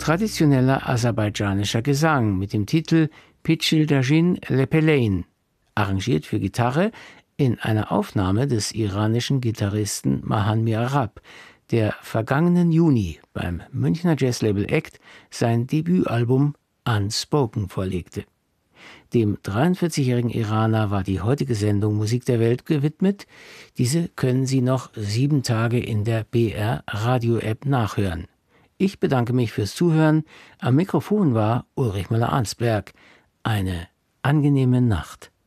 traditioneller aserbaidschanischer Gesang mit dem Titel Pichildajin Lepelein, arrangiert für Gitarre in einer Aufnahme des iranischen Gitarristen Mahan Mirarab, der vergangenen Juni beim Münchner Jazzlabel ACT sein Debütalbum Unspoken vorlegte. Dem 43-jährigen Iraner war die heutige Sendung Musik der Welt gewidmet. Diese können Sie noch 7 Tage in der BR Radio App nachhören. Ich bedanke mich fürs Zuhören. Am Mikrofon war Ulrich Müller-Arnsberg. Eine angenehme Nacht.